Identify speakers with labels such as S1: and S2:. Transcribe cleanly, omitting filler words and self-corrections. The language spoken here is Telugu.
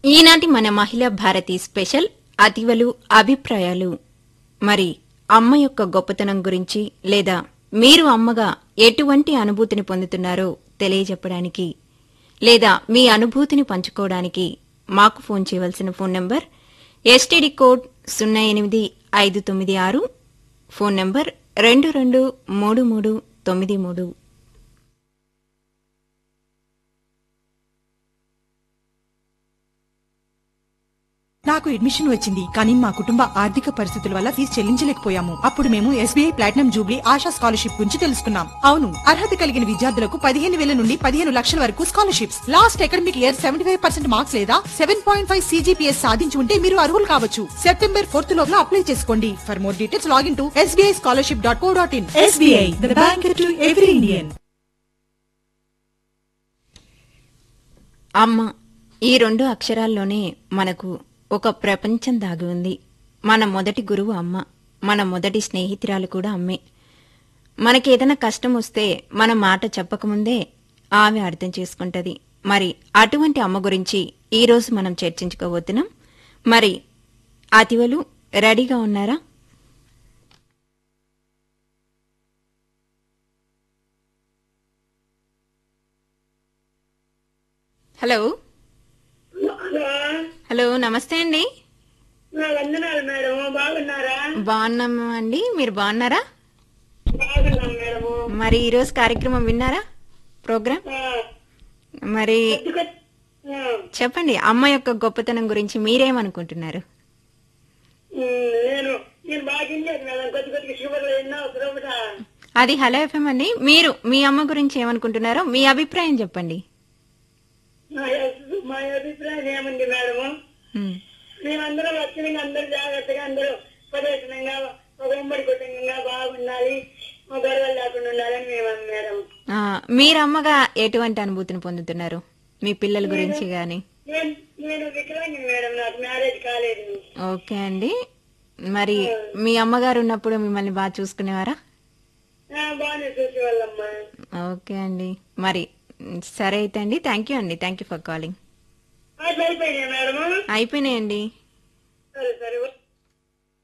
S1: ఈనాటి మన మహిళా భారతి స్పెషల్ అతివలు అభిప్రాయాలు. మరి అమ్మ యొక్క గొప్పతనం గురించి లేదా మీరు అమ్మగా ఎటువంటి అనుభూతిని పొందుతున్నారో తెలియజెప్పడానికి లేదా మీ అనుభూతిని పంచుకోవడానికి మాకు ఫోన్ చేయవలసిన phone number STD code 08596, phone number 223393.
S2: నాకు అడ్మిషన్ వచ్చింది, కానీ మా కుటుంబ ఆర్థిక పరిస్థితుల వల్ల ఫీజు చెల్లించలేకపోయాము. అప్పుడు మేము SBI platinum Jubilee ASHA scholarship గురించి తెలుసుకున్నాం. అవును, అర్హత కలిగిన విద్యార్థులకు 15,000 నుండి 15 లక్షల వరకు scholarships. Last academic year 75% marks లేదా 7.5 CGPS సాధించి ఉంటే మీరు అర్హులు కావచ్చు. సెప్టెంబర్ 4th లోపల అప్లై చేసుకోండి. For more details login to sbischolarship.co.in. SBI, the bank to every Indian.
S1: అమ్మ ఈ 2 అక్షరాల్లోనే మనకు ఒక ప్రపంచం దాగి ఉంది. మన మొదటి గురువు అమ్మ, మన మొదటి స్నేహితురాలు కూడా అమ్మే. మనకేదైనా కష్టం వస్తే మన మాట చెప్పకముందే ఆమె అర్థం చేసుకుంటది. మరి అటువంటి అమ్మ గురించి ఈరోజు మనం చర్చించుకోబోతున్నాం. మరి అతివలు రెడీగా ఉన్నారా? హలో హలో, నమస్తే అండి. బాగున్నామా అండి, మీరు బాగున్నారా? మరి ఈరోజు కార్యక్రమం విన్నారా? ప్రోగ్రాం మరి చెప్పండి, అమ్మ యొక్క గొప్పతనం గురించి మీరేమనుకుంటున్నారు? అది హలో ఎఫ్ఎం అండి. మీరు మీ అమ్మ గురించి ఏమనుకుంటున్నారో మీ అభిప్రాయం చెప్పండి.
S3: మా అభిప్రాయం ఏముంది మేడము, మేమందరం లక్ష్యంగా అందరూ జాగ్రత్తగా అందరూ ప్రదర్శనంగా ఒక ఉమ్మడి కుటుంబంగా బాగుండాలి, గొడవలు లేకుండా ఉండాలని మేము మేడం.
S1: మీరు అమ్మగా ఎటువంటి అనుభూతిని పొందుతున్నారు మీ పిల్లల గురించి గాని?
S3: నేను వికలాంగి మేడం, నాకు మ్యారేజ్ కాలేదు.
S1: ఓకే అండి. మరి మీ అమ్మగారు ఉన్నప్పుడు మిమ్మల్ని బాగా చూసుకునేవారా?
S3: బాగానే చూసేవాళ్ళమ్మా.
S1: ఓకే అండి. మరి సరే అయితే అండి, థ్యాంక్ యూ అండి, థ్యాంక్ యూ ఫర్ కాలింగ్.
S3: అయిపోయినాయా మేడం?
S1: అయిపోయినాయండి.
S3: సరే సరే.